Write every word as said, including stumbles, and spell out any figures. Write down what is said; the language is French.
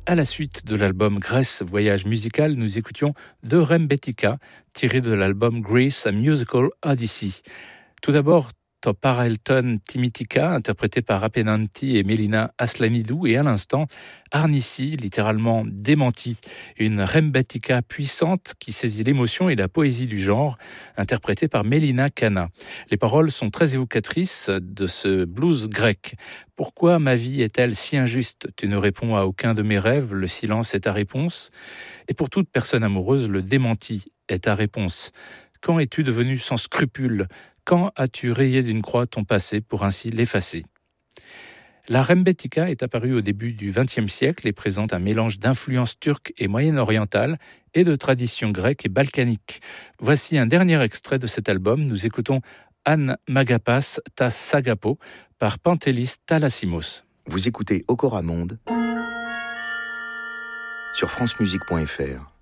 À la suite de l'album Grèce Voyage musical, nous écoutions De Rembetika, tiré de l'album Greece, a Musical Odyssey. Tout d'abord, To Parelton Timitika, interprété par Apenanti et Mélina Aslanidou, et à l'instant, Arnissi, littéralement démenti, une rembetika puissante qui saisit l'émotion et la poésie du genre, interprétée par Mélina Kana. Les paroles sont très évocatrices de ce blues grec. Pourquoi ma vie est-elle si injuste ? Tu ne réponds à aucun de mes rêves, le silence est ta réponse. Et pour toute personne amoureuse, le démenti est ta réponse. Quand es-tu devenu sans scrupules ? Quand as-tu rayé d'une croix ton passé pour ainsi l'effacer ? La rembetika est apparue au début du vingtième siècle et présente un mélange d'influences turques et moyen-orientales et de traditions grecques et balkaniques. Voici un dernier extrait de cet album. Nous écoutons An Magapas ta Sagapo par Pantelis Thalassimos. Vous écoutez Okora Monde sur francemusique point f r.